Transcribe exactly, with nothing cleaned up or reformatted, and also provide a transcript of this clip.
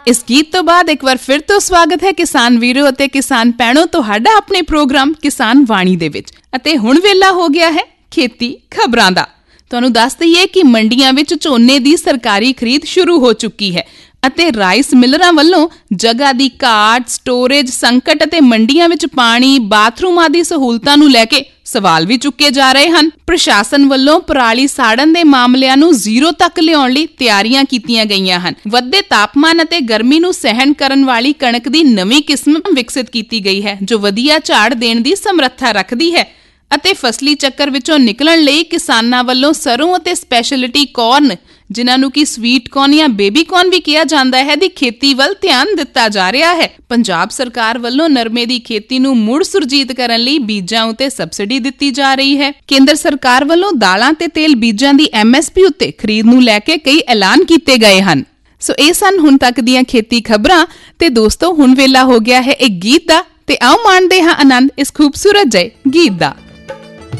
इस गीत तो बाद एक बार फिर तो स्वागत है किसान वीरो ਅਤੇ किसान ਭੈਣੋ ਤੁਹਾਡਾ ਆਪਣੇ ਪ੍ਰੋਗਰਾਮ किसान वाणी ਦੇ ਵਿੱਚ ਅਤੇ ਹੁਣ ਵੇਲਾ ਹੋ ਗਿਆ ਹੈ ਖੇਤੀ ਖਬਰਾਂ ਦਾ। ਤੁਹਾਨੂੰ ਦੱਸ ਦਈਏ ਕਿ ਮੰਡੀਆਂ ਵਿੱਚ ਝੋਨੇ ਦੀ ਸਰਕਾਰੀ ਖਰੀਦ ਸ਼ੁਰੂ ਹੋ ਚੁੱਕੀ ਹੈ ਅਤੇ ਰਾਈਸ ਮਿਲਰਾਂ ਵੱਲੋਂ ਜਗ੍ਹਾ ਦੀ ਘਾਟ, ਸਟੋਰੇਜ ਸੰਕਟ ਅਤੇ ਮੰਡੀਆਂ ਵਿੱਚ ਪਾਣੀ, ਬਾਥਰੂਮ ਆਦਿ ਸਹੂਲਤਾਂ ਨੂੰ ਲੈ ਕੇ ਸਵਾਲ ਵੀ ਚੁੱਕੇ ਜਾ ਰਹੇ ਹਨ। ਪ੍ਰਸ਼ਾਸਨ ਵੱਲੋਂ ਪਰਾਲੀ ਸਾੜਨ ਦੇ ਮਾਮਲਿਆਂ ਨੂੰ ਜ਼ੀਰੋ ਤੱਕ ਲਿਆਉਣ ਲਈ ਤਿਆਰੀਆਂ ਕੀਤੀਆਂ ਗਈਆਂ ਹਨ। ਵੱਧਦੇ ਤਾਪਮਾਨ ਅਤੇ ਗਰਮੀ ਨੂੰ ਸਹਿਣ ਕਰਨ ਵਾਲੀ ਕਣਕ ਦੀ ਨਵੀਂ ਕਿਸਮ ਵਿਕਸਿਤ ਕੀਤੀ ਗਈ ਹੈ ਜੋ ਵਧੀਆ ਝਾੜ ਦੇਣ ਦੀ ਸਮਰੱਥਾ ਰੱਖਦੀ ਹੈ ਅਤੇ ਫਸਲੀ ਚੱਕਰ ਵਿੱਚੋਂ ਨਿਕਲਣ ਲਈ ਕਿਸਾਨਾਂ ਵੱਲੋਂ ਸਰੋਂ ਅਤੇ ਸਪੈਸ਼ਲਿਟੀ ਕੌਰਨ, ਜਿਨ੍ਹਾਂ ਨੂੰ ਕਿ ਸਵੀਟ ਕੌਰਨ ਜਾਂ ਬੇਬੀ ਕੌਰਨ ਵੀ ਕਿਹਾ ਜਾਂਦਾ ਹੈ, ਦੀ ਖੇਤੀ ਵੱਲ ਧਿਆਨ ਦਿੱਤਾ ਜਾ ਰਿਹਾ ਹੈ। ਪੰਜਾਬ ਸਰਕਾਰ ਵੱਲੋਂ ਨਰਮੇ ਦੀ ਖੇਤੀ ਨੂੰ ਮੁੜ ਸੁਰਜੀਤ ਕਰਨ ਲਈ ਬੀਜਾਂ ਉਤੇ ਸਬਸਿਡੀ ਦਿੱਤੀ ਜਾ ਰਹੀ ਹੈ। ਕੇਂਦਰ ਸਰਕਾਰ ਵੱਲੋਂ ਦਾਲਾਂ ਤੇ ਤੇਲ ਬੀਜਾਂ ਦੀ ਐਮ ਐਸ ਪੀ ਉਤੇ ਖਰੀਦ ਨੂੰ ਲੈ ਕੇ ਕਈ ਐਲਾਨ ਕੀਤੇ ਗਏ ਹਨ। ਸੋ ਇਹ ਸਨ ਹੁਣ ਤੱਕ ਦੀਆਂ ਖੇਤੀ ਖਬਰਾਂ ਤੇ ਦੋਸਤੋ ਹੁਣ ਵੇਲਾ ਹੋ ਗਿਆ ਹੈ ਇੱਕ ਗੀਤ ਦਾ ਤੇ ਆਓ ਮਾਣਦੇ ਹਾਂ ਆਨੰਦ ਇਸ ਖੂਬਸੂਰਤ ਜਿਹੇ ਗੀਤ ਦਾ।